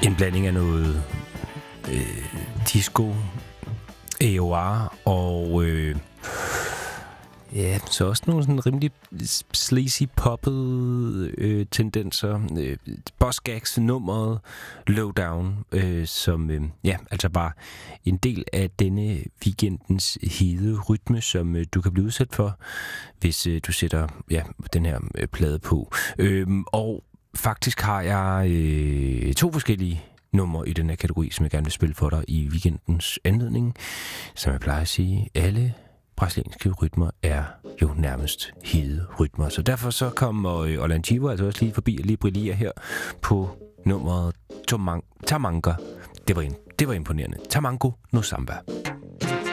En blanding af noget disco, AOR og ja, så også nogle sådan rimelig sleazy poppede tendenser. Boss Gags nummeret Lowdown, som ja, altså var en del af denne weekendens hede rytme, som du kan blive udsat for, hvis du sætter den her plade på. Og faktisk har jeg 2 forskellige numre i den her kategori, som jeg gerne vil spille for dig i weekendens anledning. Som jeg plejer at sige, alle brasilianske rytmer er jo nærmest hede rytmer. Så derfor så kommer Orlando Chivo altså også lige forbi og lige brillerer her på nummeret Tamango. Det var imponerende. Tamango no Samba.